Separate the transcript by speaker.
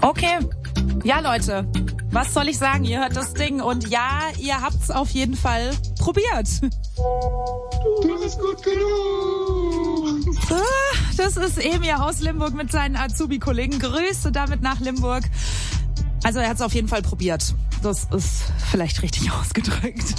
Speaker 1: Okay. Ja, Leute, was soll ich sagen? Ihr hört das Ding und ja, ihr habt's auf jeden Fall probiert.
Speaker 2: Du bist gut genug.
Speaker 1: Das ist Emir aus Limburg mit seinen Azubi-Kollegen. Grüße damit nach Limburg. Also er hat's auf jeden Fall probiert. Das ist vielleicht richtig ausgedrückt.